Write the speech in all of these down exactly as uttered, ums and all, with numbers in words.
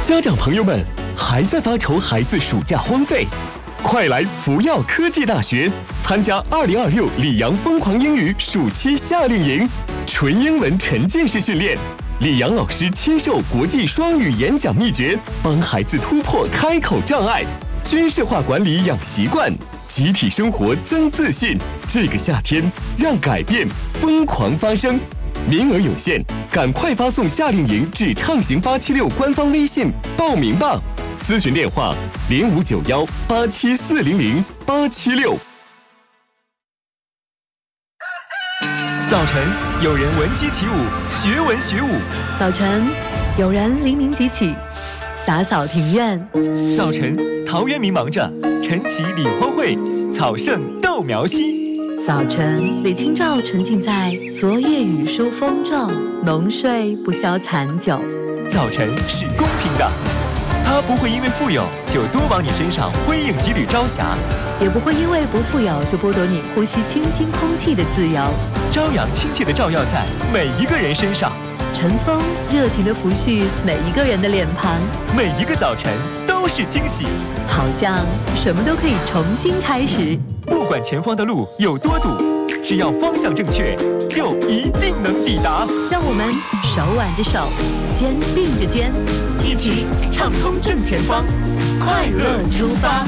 家长朋友们，还在发愁孩子暑假荒废？快来福耀科技大学参加二零二六里昂疯狂英语暑期夏令营，纯英文沉浸式训练，里昂老师亲授国际双语演讲秘诀，帮孩子突破开口障碍，军事化管理养习惯，集体生活增自信。这个夏天，让改变疯狂发生。名额有限，赶快发送夏令营至畅行八七六官方微信报名吧。咨询电话零五九幺八七四零零八七六。 早晨，有人闻鸡起舞，学文学武； 早晨，有人黎明即起，洒扫庭院； 早晨，陶渊明忙着晨起理荒秽，草盛豆苗稀； 早晨，李清照沉浸在昨夜雨疏风骤，浓睡不消残酒。 早晨是公平的，它不会因为富有就多往你身上辉映几缕朝霞， 也不会因为不富有就剥夺你呼吸清新空气的自由。 朝阳亲切地照耀在每一个人身上， 晨风热情地抚恤每一个人的脸庞， 每一个早晨都是惊喜， 好像什么都可以重新开始。 不管前方的路有多堵，只要方向正确，就一定能抵达。 让我们手挽着手，肩并着肩，一起畅通正前方，快乐出发。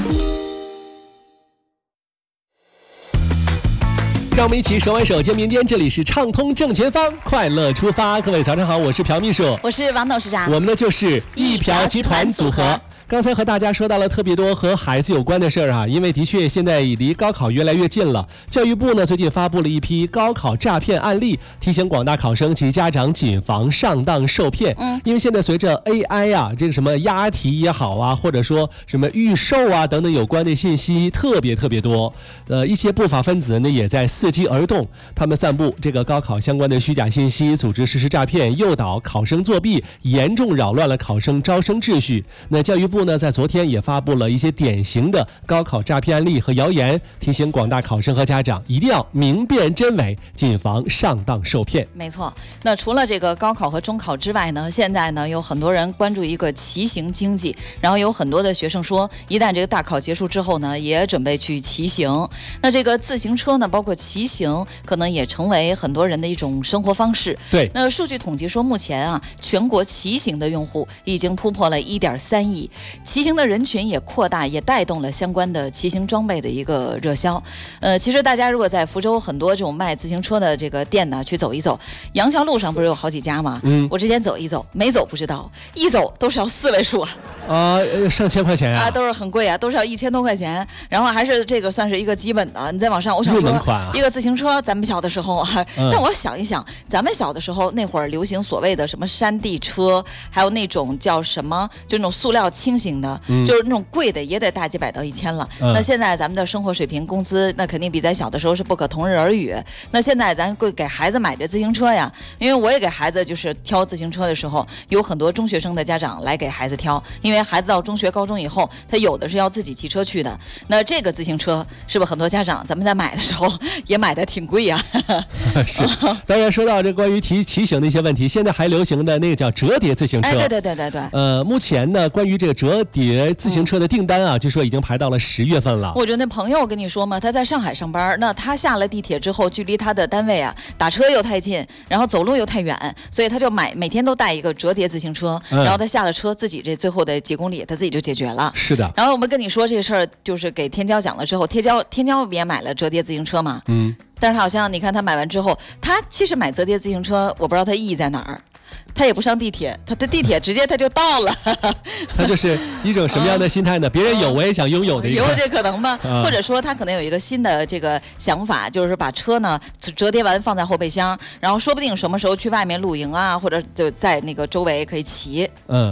让我们一起手挽手，肩并肩，这里是畅通正前方，快乐出发。各位早上好，我是朴秘书， 我是王董事长， 我们呢就是一朴集团组合。刚才和大家说到了特别多和孩子有关的事儿啊，因为的确现在离高考越来越近了。教育部呢最近发布了一批高考诈骗案例，提醒广大考生及家长谨防上当受骗。嗯，因为现在随着 A I 啊，这个什么押题也好啊，或者说什么预售啊等等有关的信息特别特别多。呃，一些不法分子呢也在伺机而动，他们散布这个高考相关的虚假信息，组织实施诈骗，诱导考生作弊，严重扰乱了考生招生秩序。那教育部呢，在昨天也发布了一些典型的高考诈骗案例和谣言，提醒广大考生和家长一定要明辨真伪，谨防上当受骗。 没错，那除了这个高考和中考之外呢，现在呢有很多人关注一个骑行经济，然后有很多的学生说，一旦这个大考结束之后呢，也准备去骑行。那这个自行车呢，包括骑行，可能也成为很多人的一种生活方式。 对， 那数据统计说，目前啊，全国骑行的用户已经突破了一点三亿。骑行的人群也扩大，也带动了相关的骑行装备的一个热销。呃，其实大家如果在福州很多这种卖自行车的这个店呢，去走一走，杨桥路上不是有好几家吗？嗯，我之前走一走，没走不知道，一走都是要四位数啊。 啊、呃，上千块钱呀、啊！ 啊，都是很贵啊，都是要一千多块钱。然后还是这个算是一个基本的。你再往上，我想说， 啊、 一个自行车，咱们小的时候啊，嗯、但我想一想，咱们小的时候那会儿流行所谓的什么山地车，还有那种叫什么，就那种塑料轻型的，嗯、就是那种贵的也得大几百到一千了。嗯、那现在咱们的生活水平、工资，那肯定比咱小的时候是不可同日而语。那现在咱会给孩子买这自行车呀，因为我也给孩子就是挑自行车的时候，有很多中学生的家长来给孩子挑，因为孩子到中学、高中以后，他有的是要自己骑车去的。那这个自行车是不是很多家长咱们在买的时候也买的挺贵呀？ 是。当然说到这关于骑骑行的一些问题，现在还流行的那个叫折叠自行车。 哎，对对对对对。 呃，目前呢，关于这个折叠自行车的订单啊，嗯、据说已经排到了十月份了。 我觉得那朋友跟你说嘛，他在上海上班，那他下了地铁之后，距离他的单位啊，打车又太近，然后走路又太远，所以他就买每天都带一个折叠自行车，嗯、然后他下了车，自己这最后的几公里他自己就解决了。 是的。 然后我们跟你说这个事儿，就是给天骄讲了之后，天骄天骄也买了折叠自行车嘛，嗯，但是他好像你看他买完之后，他其实买折叠自行车，我不知道他意义在哪儿。他也不上地铁，他的地铁直接他就到了。 他就是一种什么样的心态呢？别人有我也想拥有的一个。 有这可能吗？嗯、或者说他可能有一个新的这个想法，就是把车呢折叠完放在后备箱，然后说不定什么时候去外面露营啊，或者就在那个周围可以骑。嗯。